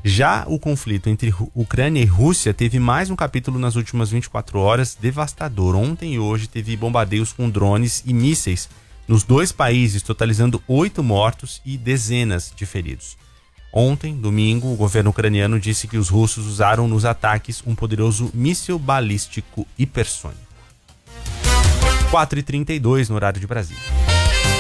Já o conflito entre Ucrânia e Rússia teve mais um capítulo nas últimas 24 horas, devastador. Ontem e hoje teve bombardeios com drones e mísseis nos dois países, totalizando 8 mortos e dezenas de feridos. Ontem, domingo, o governo ucraniano disse que os russos usaram nos ataques um poderoso míssil balístico hipersônico. 4h32 no horário de Brasília.